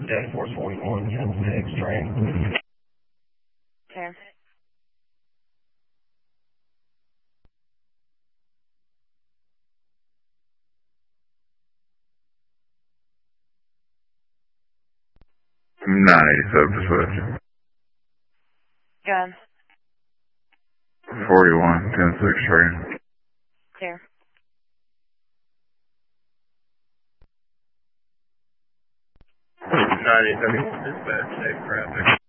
Delta Force 41, get on the next train. Okay. Dispatch. Gun. 41, 10-6 train. Clear. 9071 dispatch, safe traffic.